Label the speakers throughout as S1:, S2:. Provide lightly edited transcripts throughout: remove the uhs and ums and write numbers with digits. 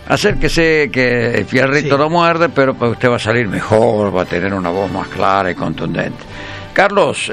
S1: Acérquese, que el fierrito no muerde, pero pues usted va a salir mejor, va a tener una voz más clara y contundente. Carlos,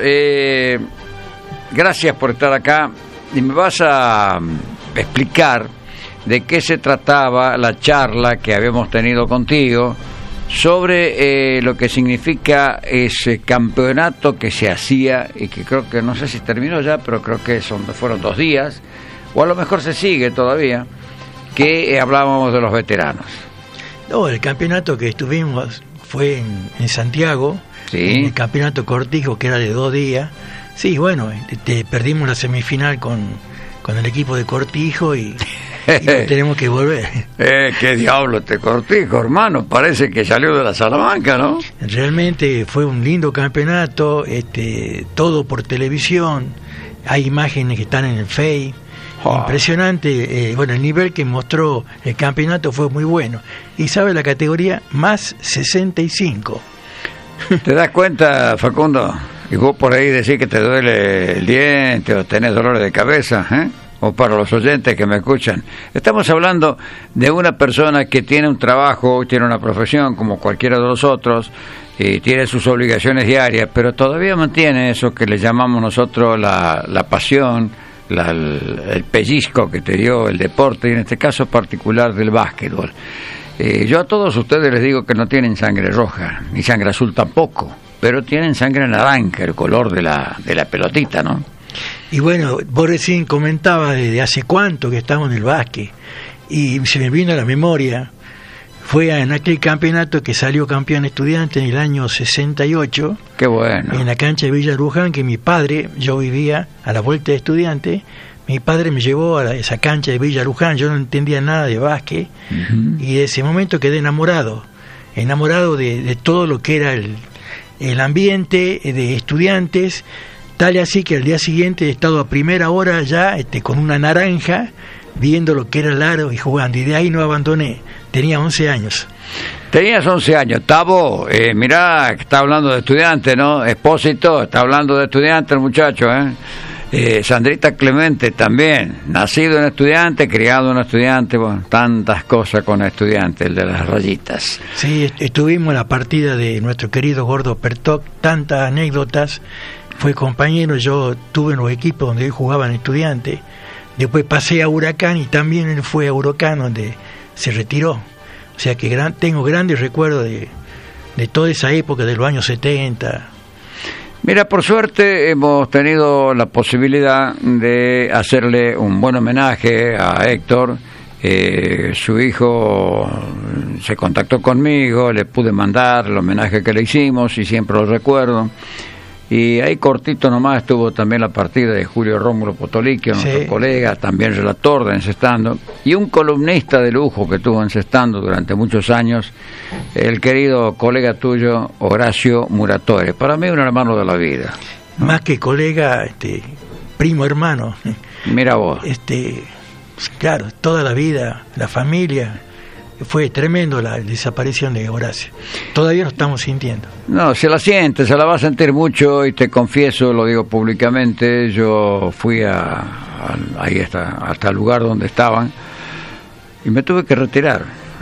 S1: gracias por estar acá y me vas a explicar de qué se trataba la charla que habíamos tenido contigo sobre lo que significa ese campeonato que se hacía y que creo que, no sé si terminó ya, pero creo que fueron 2 días, o a lo mejor se sigue todavía, que hablábamos de los veteranos. No,
S2: el campeonato que estuvimos fue en Santiago, ¿sí? En el campeonato Cortijo, que era de 2 días. Sí, bueno, perdimos la semifinal con el equipo de Cortijo y tenemos que volver.
S1: ¿Qué diablo este Cortijo, hermano? Parece que salió de la Salamanca, ¿no?
S2: Realmente fue un lindo campeonato, todo por televisión, hay imágenes que están en el Face. Impresionante, bueno, el nivel que mostró el campeonato fue muy bueno. Y sabe, la categoría más 65.
S1: ¿Te das cuenta, Facundo? Y vos por ahí decís que te duele el diente o tenés dolores de cabeza, ¿eh? O para los oyentes que me escuchan. Estamos hablando de una persona que tiene un trabajo, tiene una profesión como cualquiera de los otros, y tiene sus obligaciones diarias, pero todavía mantiene eso que le llamamos nosotros la pasión, el pellizco que te dio el deporte, y en este caso particular del básquetbol. Yo a todos ustedes les digo que no tienen sangre roja, ni sangre azul tampoco, pero tienen sangre naranja, el color de la pelotita, ¿no?
S2: Y bueno, vos recién comentabas de hace cuánto que estamos en el básquet, y se me vino a la memoria, fue en aquel campeonato que salió campeón estudiante en el año 68.
S1: Qué bueno.
S2: En la cancha de Villa Luján, que mi padre, yo vivía a la vuelta de estudiante, mi padre me llevó a esa cancha de Villa Luján, yo no entendía nada de básquet, y de ese momento quedé enamorado de todo lo que era el ambiente de estudiantes, tal y así que al día siguiente he estado a primera hora ya con una naranja, viendo lo que era el aro y jugando, y de ahí no abandoné. Tenía 11 años.
S1: Tenías 11 años. Tavo, mirá, está hablando de estudiante, ¿no? Expósito, está hablando de estudiante el muchacho, Sandrita Clemente también, nacido en estudiante, criado en estudiante, bueno, tantas cosas con estudiante, el de las rayitas.
S2: Sí, estuvimos en la partida de nuestro querido Gordo Pertoc, tantas anécdotas. Fue compañero, yo tuve en los equipos donde él jugaba en estudiante. Después pasé a Huracán y también él fue a Huracán, donde se retiró. O sea que tengo grandes recuerdos de toda esa época de los años 70.
S1: Mira, por suerte hemos tenido la posibilidad de hacerle un buen homenaje a Héctor. Su hijo se contactó conmigo, le pude mandar el homenaje que le hicimos y siempre lo recuerdo. Y ahí cortito nomás estuvo también la partida de Julio Rómulo Potolicchio, nuestro colega, también relator de Encestando, y un columnista de lujo que estuvo encestando durante muchos años, el querido colega tuyo, Horacio Muratore. Para mí un hermano de la vida, ¿no?
S2: Más que colega, primo hermano.
S1: Mira vos.
S2: Claro, toda la vida, la familia. Fue tremendo la desaparición de Horacio. Todavía lo estamos sintiendo.
S1: No, se la siente, se la va a sentir mucho, y te confieso, lo digo públicamente, yo fui ahí hasta el lugar donde estaban y me tuve que retirar.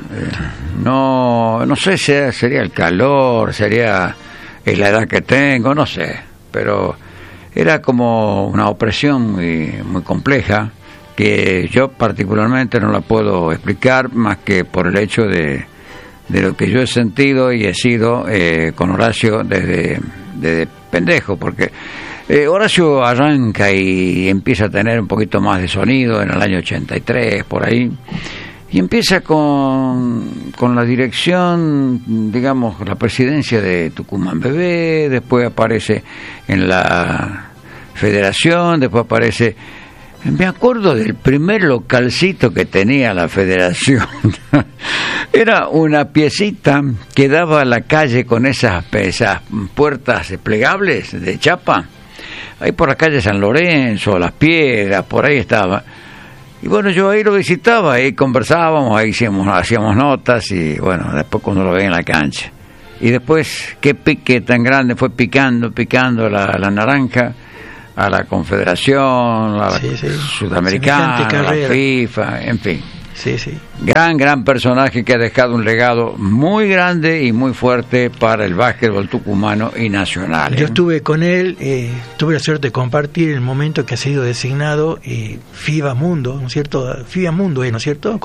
S1: No sé si sería el calor, sería la edad que tengo, no sé, pero era como una opresión muy compleja, que yo particularmente no la puedo explicar más que por el hecho de lo que yo he sentido y he sido con Horacio desde pendejo, porque Horacio arranca y empieza a tener un poquito más de sonido en el año 83, por ahí, y empieza con la dirección, digamos, la presidencia de Tucumán Bebé, después aparece en la federación, después aparece... Me acuerdo del primer localcito que tenía la federación. Era una piecita que daba a la calle con esas puertas plegables de chapa. Ahí por la calle San Lorenzo, Las Piedras, por ahí estaba. Y bueno, yo ahí lo visitaba, ahí conversábamos, ahí hacíamos notas, y bueno, después cuando lo veía en la cancha. Y después, qué pique tan grande, fue picando la naranja a la Confederación, a la Sudamericana, a la FIFA, en fin.
S2: Sí, sí.
S1: Gran personaje que ha dejado un legado muy grande y muy fuerte para el básquetbol tucumano y nacional.
S2: Yo estuve con él, tuve la suerte de compartir el momento que ha sido designado FIBA Mundo, ¿no es cierto? FIBA Mundo, ¿no es cierto?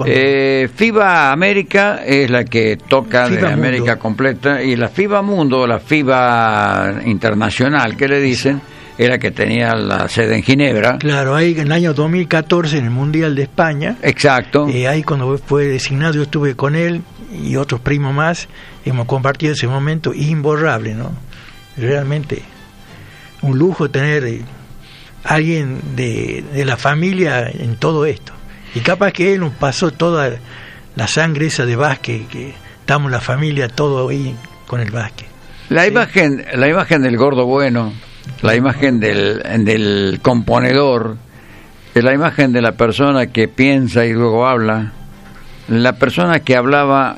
S1: FIBA América es la que toca FIBA de América Mundo completa, y la FIBA Mundo, la FIBA Internacional, que le dicen, era que tenía la sede en Ginebra.
S2: Claro, ahí en el año 2014, en el Mundial de España.
S1: Exacto.
S2: Ahí cuando fue designado, yo estuve con él y otros primos más, hemos compartido ese momento imborrable, ¿no? Realmente un lujo tener alguien de la familia en todo esto. Y capaz que él nos pasó toda la sangre esa de básquet, que estamos la familia todo ahí con el básquet.
S1: La imagen del gordo bueno, la imagen del componedor, la imagen de la persona que piensa y luego habla, la persona que hablaba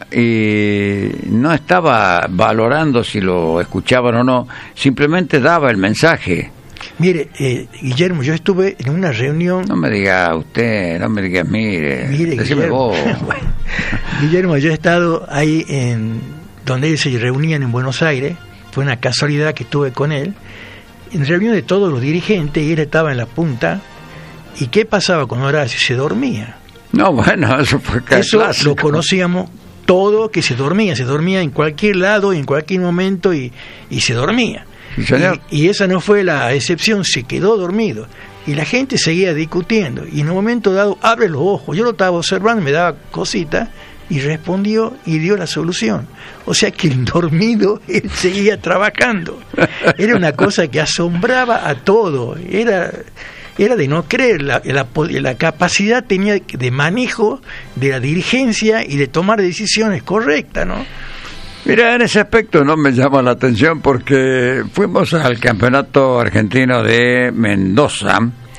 S1: y no estaba valorando si lo escuchaban o no, simplemente daba el mensaje.
S2: Mire, Guillermo, yo estuve en una reunión...
S1: No me diga usted, no me diga mire decime vos.
S2: Bueno, Guillermo, yo he estado ahí donde ellos se reunían en Buenos Aires, fue una casualidad que estuve con él, en reunión de todos los dirigentes, y él estaba en la punta. ¿Y qué pasaba con Horacio? Se dormía. No, bueno, eso fue clásico. Eso lo conocíamos todo, que se dormía en cualquier lado, en cualquier momento, y se dormía. Y esa no fue la excepción, se quedó dormido. Y la gente seguía discutiendo, y en un momento dado abre los ojos. Yo lo estaba observando, me daba cosita, y respondió y dio la solución. O sea que el dormido, él seguía trabajando. Era una cosa que asombraba a todo. Era de no creer la capacidad tenía de manejo de la dirigencia y de tomar decisiones correctas, ¿no?
S1: Mira, en ese aspecto no me llama la atención, porque fuimos al Campeonato Argentino de Mendoza.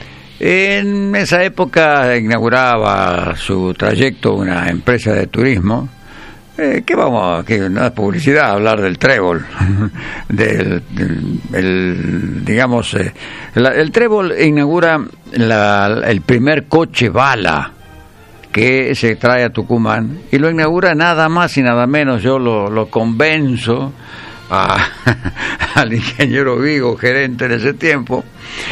S1: En esa época inauguraba su trayecto una empresa de turismo, que no es publicidad, hablar del trébol, el trébol inaugura el primer coche bala que se trae a Tucumán, y lo inaugura nada más y nada menos, yo lo convenzo al ingeniero Vigo, gerente en ese tiempo.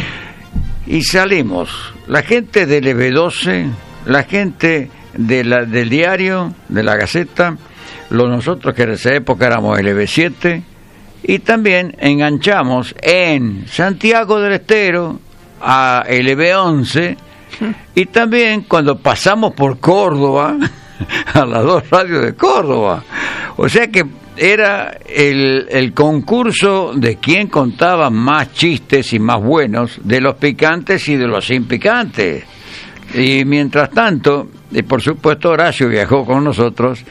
S1: Y salimos, la gente del EB12, la gente del diario, de la Gaceta, nosotros que en esa época éramos el EB7, y también enganchamos en Santiago del Estero a el EB11, y también cuando pasamos por Córdoba, a las 2 radios de Córdoba. O sea que era el concurso de quién contaba más chistes y más buenos, de los picantes y de los sin picantes. Y mientras tanto, por supuesto, Horacio viajó con nosotros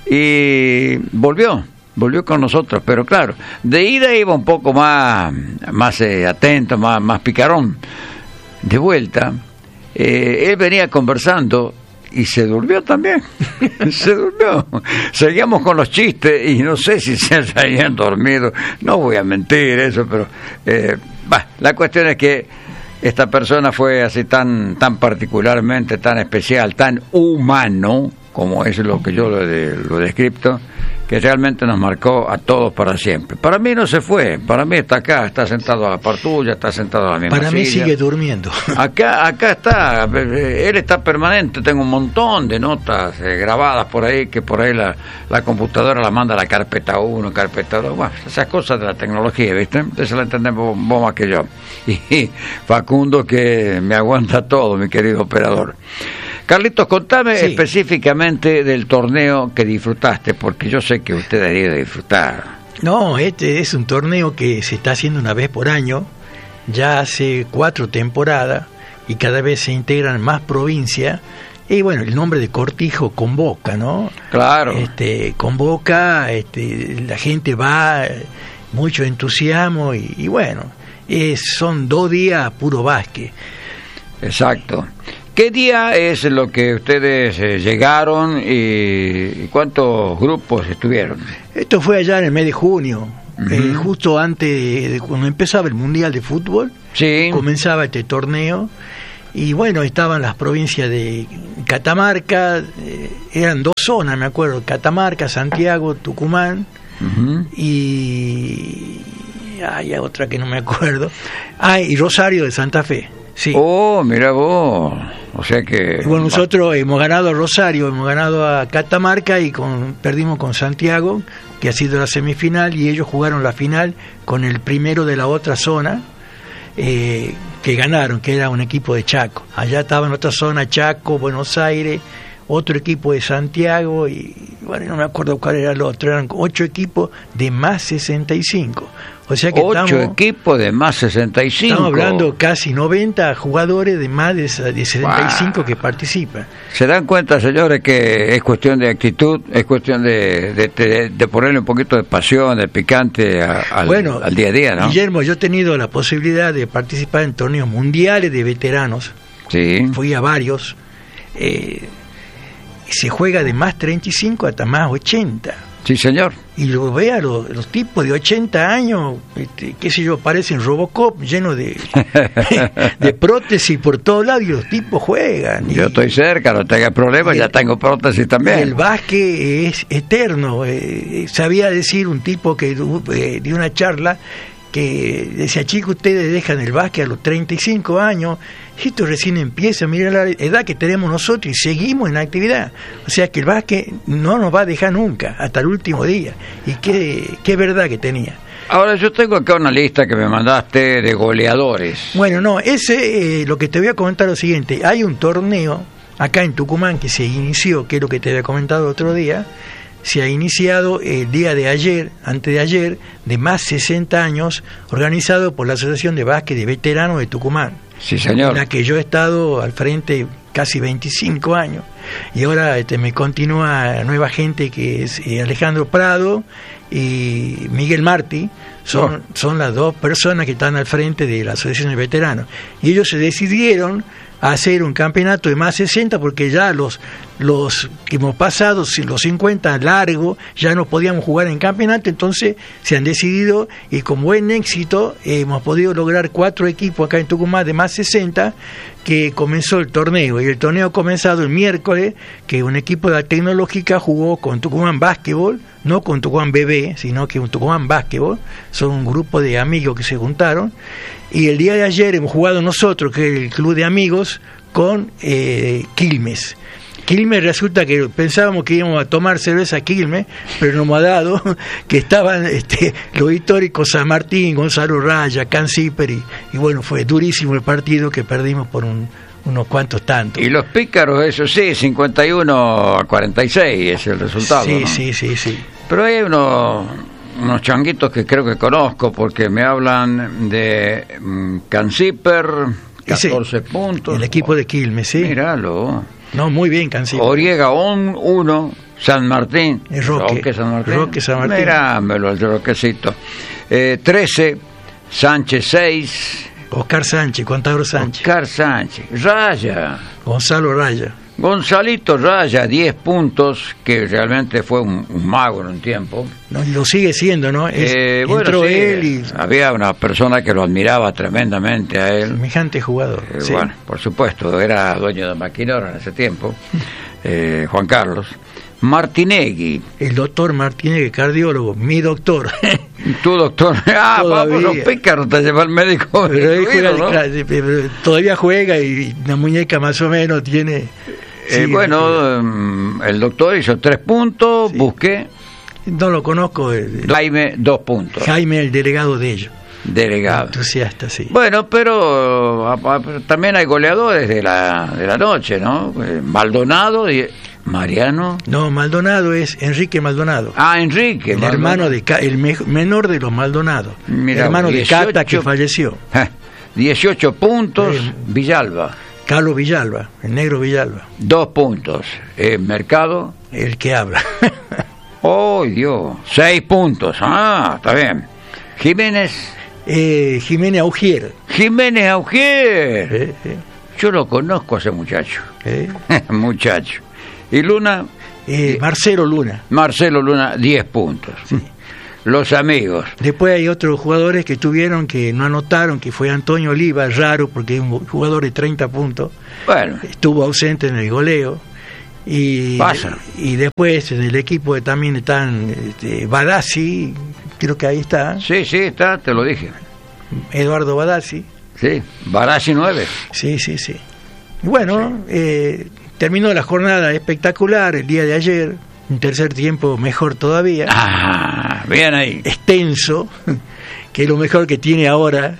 S1: y volvió con nosotros, pero claro, de ida iba un poco más atento, más picarón. De vuelta, él venía conversando y se durmió también. Se durmió. Seguíamos con los chistes y no sé si se habían dormido. No voy a mentir eso, pero la cuestión es que esta persona fue así tan particularmente, tan especial, tan humano, como es lo que yo lo he descrito, que realmente nos marcó a todos para siempre. Para mí no se fue, para mí está acá, está sentado a la par tuya, está sentado a la misma
S2: Para mí
S1: silla.
S2: Sigue durmiendo.
S1: Acá está, él está permanente, tengo un montón de notas grabadas por ahí, que por ahí la computadora la manda a la carpeta 1, carpeta 2, bueno, esas cosas de la tecnología, ¿viste? Eso la entendemos vos más que yo. Y Facundo, que me aguanta todo, mi querido operador. Carlitos, contame específicamente del torneo que disfrutaste, porque yo sé que usted debería de disfrutar.
S2: No, este es un torneo que se está haciendo una vez por año, ya hace 4 temporadas, y cada vez se integran más provincias, y bueno, el nombre de Cortijo convoca, ¿no?
S1: Claro.
S2: Convoca, la gente va, mucho entusiasmo, y bueno, son 2 días puro básquet.
S1: Exacto. ¿Qué día es lo que ustedes llegaron y cuántos grupos estuvieron?
S2: Esto fue allá en el mes de junio, justo antes de cuando empezaba el Mundial de Fútbol.
S1: Sí.
S2: Comenzaba este torneo Y bueno, estaban las provincias de Catamarca, eran 2 zonas, me acuerdo, Catamarca, Santiago, Tucumán, y hay otra que no me acuerdo, y Rosario de Santa Fe. Sí.
S1: Oh, mira vos, o sea que...
S2: Y bueno, nosotros hemos ganado a Rosario, hemos ganado a Catamarca y perdimos con Santiago, que ha sido la semifinal, y ellos jugaron la final con el primero de la otra zona, que ganaron, que era un equipo de Chaco. Allá estaba en otra zona Chaco, Buenos Aires, otro equipo de Santiago, y bueno, no me acuerdo cuál era el otro, eran 8 equipos de más 65. O sea que
S1: 8 equipos de más 65.
S2: Estamos hablando casi 90 jugadores de más de 65 que participan.
S1: ¿Se dan cuenta, señores, que es cuestión de actitud, es cuestión de ponerle un poquito de pasión, de picante al día a día, ¿no?
S2: Guillermo, yo he tenido la posibilidad de participar en torneos mundiales de veteranos.
S1: Sí.
S2: Fui a varios. Se juega de más 35 hasta más 80.
S1: Sí, señor.
S2: Y lo vea los tipos de 80 años, qué sé yo, parecen Robocop, llenos de prótesis por todos lados, y los tipos juegan.
S1: Yo estoy cerca, no tenga problemas, ya tengo prótesis también.
S2: El básquet es eterno. Sabía decir un tipo que dio una charla que decía: chicos, ustedes dejan el básquet a los 35 años, esto recién empieza, mira la edad que tenemos nosotros y seguimos en actividad. O sea que el básquet no nos va a dejar nunca, hasta el último día. Y qué verdad que tenía.
S1: Ahora, yo tengo acá una lista que me mandaste de goleadores.
S2: Bueno, no, lo que te voy a comentar es lo siguiente. Hay un torneo acá en Tucumán que se inició, que es lo que te había comentado el otro día. Se ha iniciado el día de ayer, antes de ayer, de más 60 años, organizado por la Asociación de Básquet de Veteranos de Tucumán.
S1: Sí, señor.
S2: En la que yo he estado al frente casi 25 años. Y ahora me continúa nueva gente, que es Alejandro Prado y Miguel Martí. Son las 2 personas que están al frente de la Asociación de Veteranos. Y ellos se decidieron a hacer un campeonato de más 60, porque ya los que hemos pasado, los 50 largos, ya no podíamos jugar en campeonato. Entonces se han decidido, y con buen éxito hemos podido lograr 4 equipos acá en Tucumán de más 60, que comenzó el torneo. Y el torneo ha comenzado el miércoles, que un equipo de la Tecnológica jugó con Tucumán Básquetbol, no con Tucumán Bebé, sino que un Tucumán Básquetbol. Son un grupo de amigos que se juntaron. Y el día de ayer hemos jugado nosotros, que es el club de amigos, con Quilmes. Quilmes, resulta que pensábamos que íbamos a tomar cerveza Quilmes, pero nos ha dado que estaban los históricos San Martín, Gonzalo Raya, Can Ciper, y bueno, fue durísimo el partido, que perdimos por unos cuantos tantos.
S1: Y los pícaros, eso sí, 51-46 es el resultado.
S2: Sí,
S1: ¿no?
S2: sí.
S1: Pero hay unos changuitos que creo que conozco, porque me hablan de Can Ciper, 14 puntos.
S2: El equipo de Quilmes, sí.
S1: Míralo.
S2: No, muy bien, Can Ciper.
S1: Oriega 1, San Martín. Roque San Martín. Mirámelo, el Roquecito. 13, Sánchez 6.
S2: Oscar Sánchez, Contador Sánchez.
S1: Oscar Sánchez. Raya.
S2: Gonzalo Raya.
S1: Gonzalito Raya, 10 puntos, que realmente fue un mago en un tiempo.
S2: No, y lo sigue siendo, ¿no?
S1: Entró sí, él y... Había una persona que lo admiraba tremendamente a él.
S2: Semejante jugador. Sí.
S1: Bueno, por supuesto, era dueño de Maquinora en ese tiempo, Juan Carlos. Martinegui.
S2: El doctor Martinegui, cardiólogo, mi doctor.
S1: Tu doctor. Vamos, los pícaros te lleva al médico.
S2: Pero todavía juega, y la muñeca más o menos tiene...
S1: el doctor hizo 3 puntos, sí. Busqué.
S2: No lo conozco.
S1: Jaime, 2 puntos.
S2: Jaime, el delegado de ellos.
S1: Delegado.
S2: Entusiasta, sí.
S1: Bueno, pero también hay goleadores de la noche, ¿no? Maldonado y... Mariano.
S2: No, Maldonado es Enrique Maldonado.
S1: Enrique.
S2: El hermano de el menor de los Maldonado.
S1: Mirá,
S2: el hermano
S1: 18,
S2: de Cata, que falleció.
S1: 18 puntos, Villalba.
S2: Carlos Villalba, el negro Villalba.
S1: 2 puntos. Mercado.
S2: El que habla.
S1: ¡Oh, Dios! 6 puntos. Está bien. Jiménez.
S2: Jiménez Augier.
S1: Jiménez Augier. Yo lo conozco a ese muchacho. Muchacho. ¿Y Luna?
S2: Marcelo Luna.
S1: Marcelo Luna, 10 puntos.
S2: Sí.
S1: Los amigos.
S2: Después hay otros jugadores que tuvieron que no anotaron, que fue Antonio Oliva, raro porque es un jugador de 30 puntos.
S1: Bueno.
S2: Estuvo ausente en el goleo. Y,
S1: pasa.
S2: Y después en el equipo también están Badassi, creo que ahí está.
S1: Sí, está, te lo dije.
S2: Eduardo Badassi.
S1: Sí, Badassi 9.
S2: Sí. Y bueno, sí. Terminó la jornada espectacular el día de ayer. Un tercer tiempo mejor todavía.
S1: Bien ahí.
S2: Extenso, que es lo mejor que tiene ahora.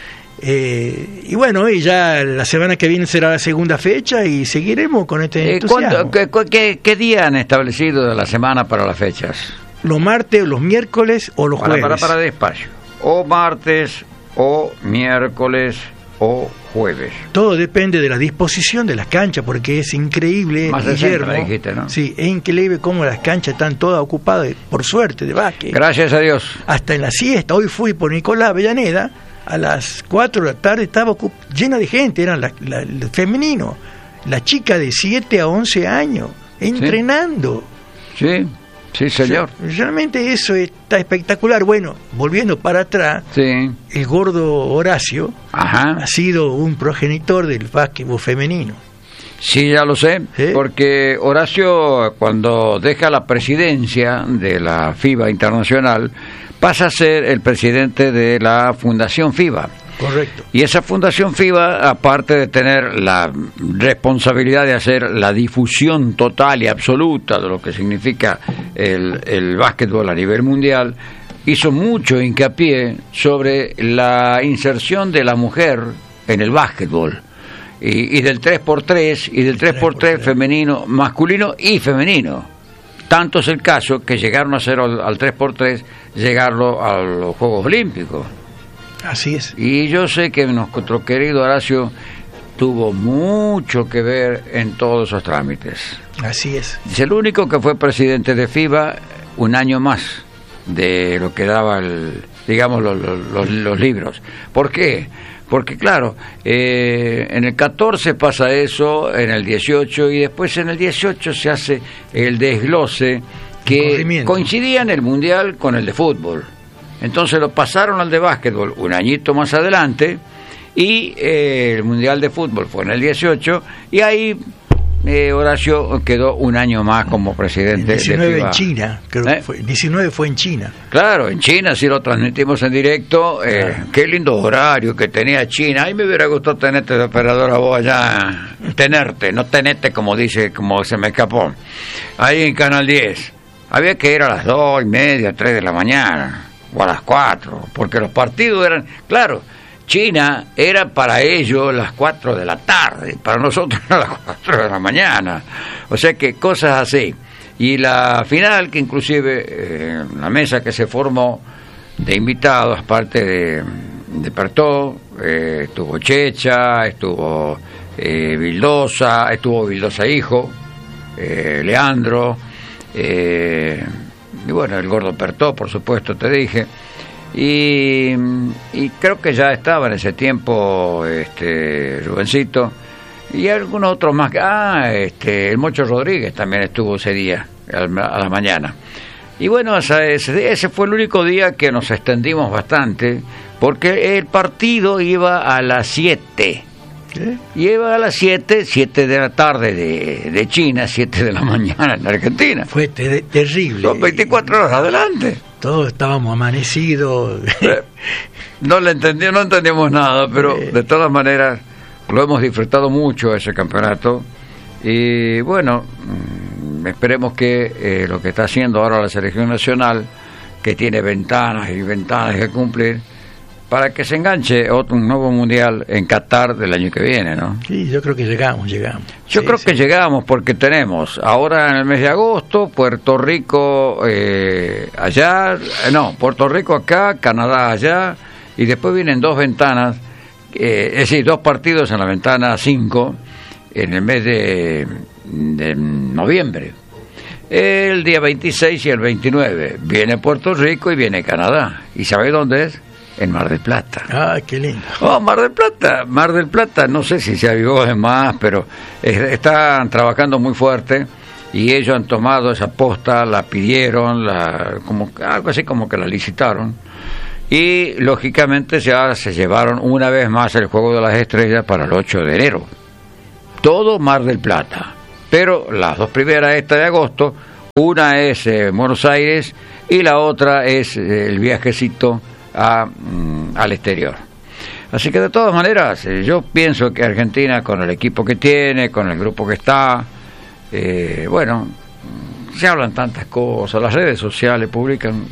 S2: Y bueno, y ya la semana que viene será la segunda fecha y seguiremos con este entusiasmo.
S1: ¿Qué día han establecido de la semana para las fechas?
S2: Los martes, los miércoles o los jueves.
S1: Para despacio. O martes, o miércoles, o jueves.
S2: Todo depende de la disposición de las canchas, porque es increíble,
S1: más
S2: Guillermo.
S1: Me dijiste, ¿no?
S2: Sí, es increíble cómo las canchas están todas ocupadas, por suerte, de básquet.
S1: Gracias a Dios.
S2: Hasta en la siesta. Hoy fui por Nicolás Avellaneda, a las 4 de la tarde estaba llena de gente, eran el femenino, la chica de 7 a 11 años, entrenando.
S1: Sí, señor.
S2: Realmente eso está espectacular. Bueno, volviendo para atrás, el gordo Horacio ha sido un progenitor del básquetbol femenino.
S1: Sí, ya lo sé, porque Horacio, cuando deja la presidencia de la FIBA Internacional, pasa a ser el presidente de la Fundación FIBA.
S2: Correcto.
S1: Y esa Fundación FIBA, aparte de tener la responsabilidad de hacer la difusión total y absoluta de lo que significa el básquetbol a nivel mundial, hizo mucho hincapié sobre la inserción de la mujer en el básquetbol. Y del 3x3, y del 3x3 femenino, masculino y femenino. Tanto es el caso que llegaron a hacer al 3x3, llegarlo a los Juegos Olímpicos.
S2: Así es.
S1: Y yo sé que nuestro querido Horacio tuvo mucho que ver en todos esos trámites.
S2: Así es.
S1: Es el único que fue presidente de FIBA un año más de lo que daba los libros. ¿Por qué? Porque claro, en el 14 pasa eso, en el 18, y después en el 18 se hace el desglose que coincidía en el Mundial con el de fútbol. Entonces lo pasaron al de básquetbol un añito más adelante, y el Mundial de fútbol fue en el 18, y ahí Horacio quedó un año más como presidente.
S2: El 19
S1: de FIBA.
S2: En China, creo que fue. El 19 fue en China.
S1: Claro, en China sí lo transmitimos en directo. Qué lindo horario que tenía China. Ahí me hubiera gustado tenerte de operador a vos allá. No tenerte como se me escapó. Ahí en Canal 10. Había que ir a las 2:30, 3 de la mañana, o a las 4, porque los partidos eran... Claro, China era para ellos las 4 de la tarde, para nosotros eran las 4 de la mañana, o sea que cosas así. Y la final, que inclusive la mesa que se formó de invitados, aparte de Pertó, estuvo Checha, estuvo Vildosa hijo, Leandro, y bueno, el gordo Pertó, por supuesto, te dije. Y creo que ya estaba en ese tiempo Rubencito y algunos otros más. El Mocho Rodríguez también estuvo ese día a la mañana. Y bueno, ese fue el único día que nos extendimos bastante, porque el partido iba a las 7. Iba a las 7 de la tarde de China, 7 de la mañana en Argentina.
S2: Fue terrible.
S1: Son 24 horas adelante.
S2: Todos estábamos amanecidos.
S1: No entendíamos nada, pero de todas maneras lo hemos disfrutado mucho ese campeonato. Y bueno, esperemos que lo que está haciendo ahora la selección nacional, que tiene ventanas y ventanas que cumplir, para que se enganche un nuevo mundial en Qatar del año que viene, ¿no?
S2: Sí, yo creo que llegamos.
S1: Yo creo que llegamos, porque tenemos ahora en el mes de agosto Puerto Rico Puerto Rico acá, Canadá allá, y después vienen dos ventanas, es decir, dos partidos en la ventana 5 en el mes de noviembre. El día 26 y el 29 viene Puerto Rico y viene Canadá. ¿Y sabe dónde es? En Mar del Plata.
S2: Ah, qué lindo.
S1: Mar del Plata, no sé si se avivó de más, pero están trabajando muy fuerte, y ellos han tomado esa posta, la pidieron, algo así como que la licitaron, y lógicamente ya se llevaron una vez más el Juego de las Estrellas para el 8 de enero. Todo Mar del Plata, pero las dos primeras, esta de agosto, una es Buenos Aires y la otra es el viajecito al exterior. Así que de todas maneras, yo pienso que Argentina, con el equipo que tiene, con el grupo que está, bueno, se hablan tantas cosas, las redes sociales publican,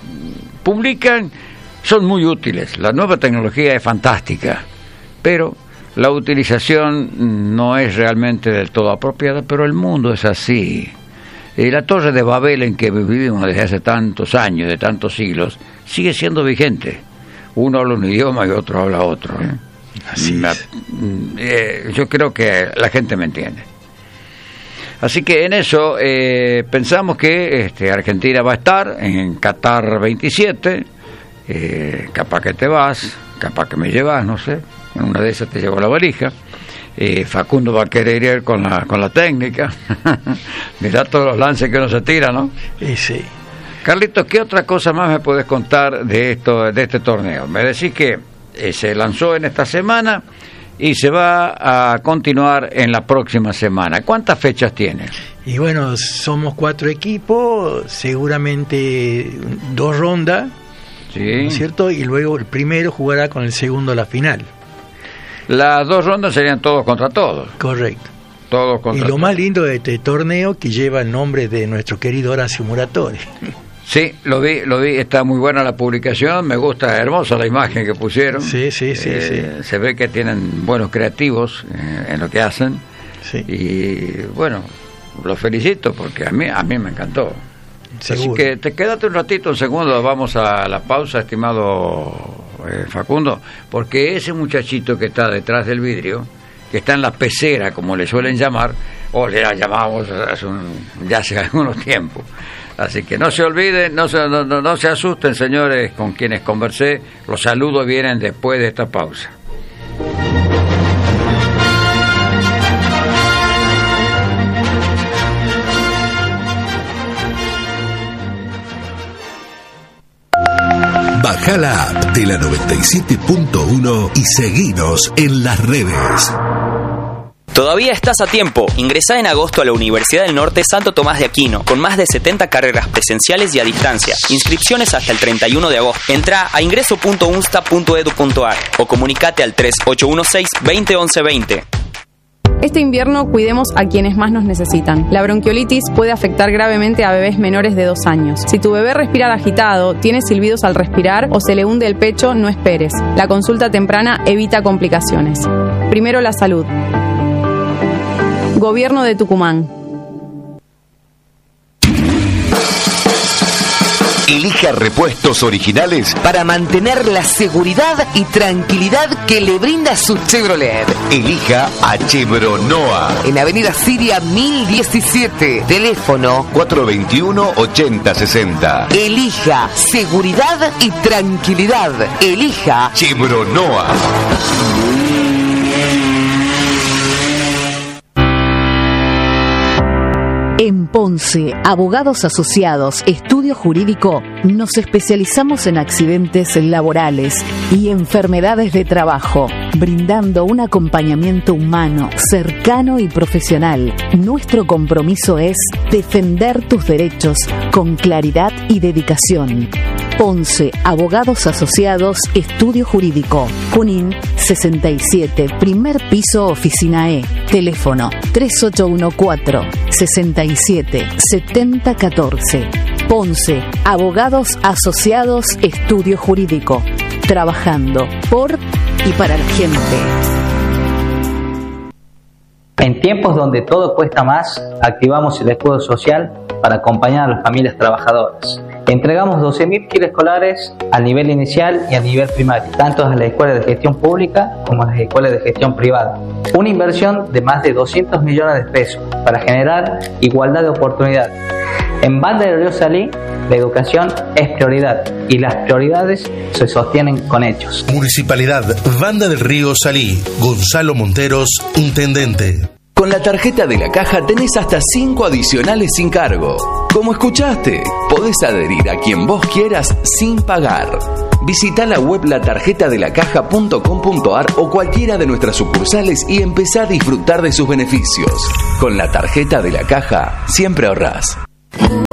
S1: son muy útiles, la nueva tecnología es fantástica, pero la utilización no es realmente del todo apropiada, pero el mundo es así. La Torre de Babel en que vivimos desde hace tantos años, de tantos siglos, sigue siendo vigente. Uno habla un idioma y otro habla otro. Así yo creo que la gente me entiende. Así que en eso pensamos que Argentina va a estar en Qatar 27. Capaz que te vas, capaz que me llevas, no sé. En una de esas te llevo la valija. Facundo va a querer ir con la técnica. Mirá todos los lances que uno se tira, ¿no?
S2: Sí.
S1: Carlitos, ¿qué otra cosa más me podés contar de este torneo? Me decís que se lanzó en esta semana y se va a continuar en la próxima semana. ¿Cuántas fechas tiene?
S2: Y bueno, somos 4 equipos, seguramente 2 rondas,
S1: sí,
S2: ¿no es cierto? Y luego el primero jugará con el segundo la final.
S1: Las 2 rondas serían todos contra todos.
S2: Correcto.
S1: Todos contra
S2: y lo
S1: todos.
S2: más lindo de este torneo que lleva el nombre de nuestro querido Horacio Muratori.
S1: Sí, lo vi, está muy buena la publicación, me gusta, hermosa la imagen que pusieron.
S2: Sí.
S1: Se ve que tienen buenos creativos en lo que hacen.
S2: Sí.
S1: Y bueno, los felicito porque a mí me encantó.
S2: Seguro.
S1: Así que quédate un ratito, un segundo, vamos a la pausa, estimado Facundo, porque ese muchachito que está detrás del vidrio, que está en la pecera, como le suelen llamar, o le llamamos ya hace algunos tiempos. Así que no se olviden, no se asusten, señores, con quienes conversé. Los saludos vienen después de esta pausa.
S3: Bajá la app de la 97.1 y seguinos en las redes.
S4: Todavía estás a tiempo. Ingresá en agosto a la Universidad del Norte Santo Tomás de Aquino, con más de 70 carreras presenciales y a distancia. Inscripciones hasta el 31 de agosto. Entrá a ingreso.unsta.edu.ar o comunicate al 3816-201120.
S5: Este invierno cuidemos a quienes más nos necesitan. La bronquiolitis puede afectar gravemente a bebés menores de 2 años. Si tu bebé respira agitado, tiene silbidos al respirar o se le hunde el pecho, no esperes. La consulta temprana evita complicaciones. Primero la salud. Gobierno de Tucumán.
S3: Elija repuestos originales
S6: para mantener la seguridad y tranquilidad que le brinda su Chevrolet.
S3: Elija a Chevronoa.
S6: En Avenida Siria 1017. Teléfono
S3: 421-8060.
S6: Elija seguridad y tranquilidad. Elija
S3: Chevronoa.
S7: En Ponce, Abogados Asociados, Estudio Jurídico, nos especializamos en accidentes laborales y enfermedades de trabajo, brindando un acompañamiento humano, cercano y profesional. Nuestro compromiso es defender tus derechos con claridad y dedicación. Ponce, Abogados Asociados, Estudio Jurídico. Junín 67, primer piso, oficina E. Teléfono 3814-67-7014. Ponce, Abogados Asociados, Estudio Jurídico. Trabajando por y para la gente.
S8: En tiempos donde todo cuesta más, activamos el escudo social para acompañar a las familias trabajadoras. Entregamos 12.000 kits escolares al nivel inicial y a nivel primario, tanto a las escuelas de gestión pública como a las escuelas de gestión privada. Una inversión de más de 200 millones de pesos para generar igualdad de oportunidades. En Banda del Río Salí, la educación es prioridad y las prioridades se sostienen con hechos.
S3: Municipalidad Banda del Río Salí. Gonzalo Monteros, intendente.
S9: Con la tarjeta de la Caja tenés hasta 5 adicionales sin cargo. Como escuchaste, podés adherir a quien vos quieras sin pagar. Visita la web latarjetadelacaja.com.ar o cualquiera de nuestras sucursales y empezá a disfrutar de sus beneficios. Con la tarjeta de la Caja, siempre ahorrás.